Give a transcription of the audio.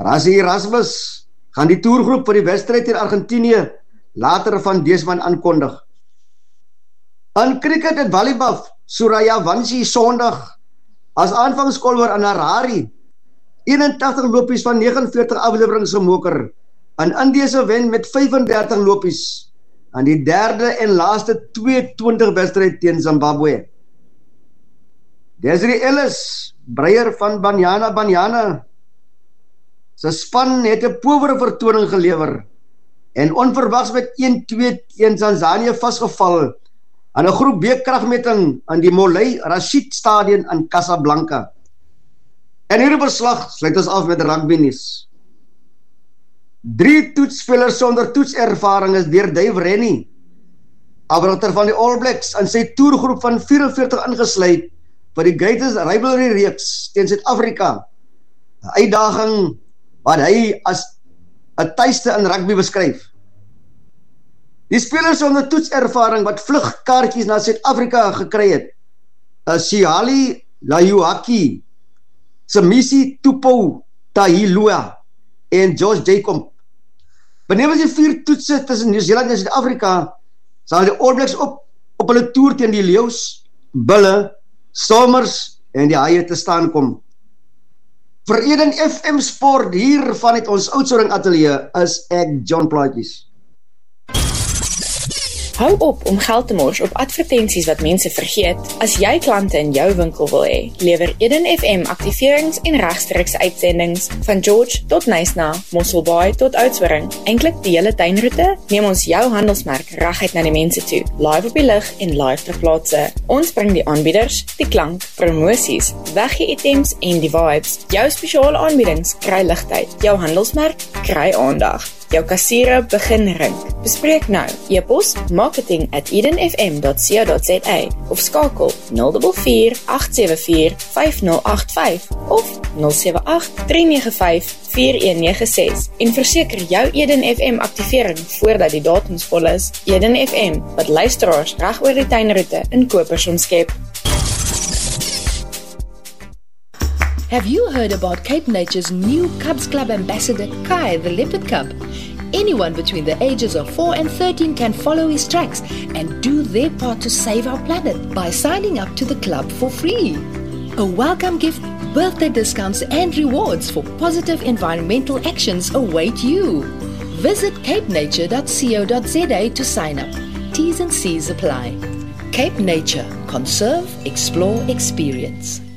Rassie Erasmus gaan die toergroep vir die wedstryd in Argentinië later van dese maand aankondig. In cricket het Walibaf Suryavanshi Sondag as aanvangskolwer aan Harare 81 lopies van 49 aflewerings gemoker en Indiese wen met 35 lopies aan die derde en laaste 22 wedstryd teen Zimbabwe. Desiree Ellis, breier van Banyana, sy span het 'n powere vertoning gelewer en onverwags met 1-2 teen Tanzanië vasgeval aan 'n groep B-kragmeting aan die Molay Rashid Stadion in Casablanca. En hierdie verslag sluit ons af met rugby nuus. 3 toetsspelers sonder toetservaring is deur Dave Rennie, afrigter van die All Blacks, in sy toergroep van 44 ingesluit vir die Greatest Rivalry reeks teen Suid-Afrika. 'n Uitdaging wat hy as 'n tuiste in rugby beskryf. Die spelers sonder toetservaring wat vlugkaartjies na Suid-Afrika gekry het, Siali Layuaki, Semisi Tupou Tahilua en Josh Jacob. Benewens die 4 toetse tussen Nieu-Seeland en Suid-Afrika, sal die All Blacks op hulle toer teen die leeu's, bulle, stormers en die haie te staan kom. Vir Eden FM Sport hier vanuit ons Oudtshoorn ateljee is ek John Plaatjes. Hou op om geld te mors op advertensies wat mense vergeet. As jy klante in jou winkel wil hê, lewer Eden FM aktiverings en regstreekse uitsendings van George tot Nyasna, Mosselbaai tot Oudtshoorn. Eintlik die hele tuinroete, neem ons jou handelsmerk reguit na die mense toe, live op die lig en live ter plaatse. Ons bring die aanbieders, die klank, promosies, weggee items en die vibes. Jou spesiale aanbiedings kry ligtyd, jou handelsmerk kry aandag. Jou kassiere begin rink. Bespreek nou. E-pos marketing@edenfm.co.za of skakel 044 874 5085 of 078 395 4196 en verseker jou Eden FM aktivering voordat die datums vol is. Eden FM, wat luisteraars reg oor die tuinroete in kopers omskep. Have you heard about Cape Nature's new Cubs Club ambassador, Kai the Leopard Cub? Anyone between the ages of 4 and 13 can follow his tracks and do their part to save our planet by signing up to the club for free. A welcome gift, birthday discounts and rewards for positive environmental actions await you. Visit capenature.co.za to sign up. T's and C's apply. Cape Nature. Conserve, explore, experience.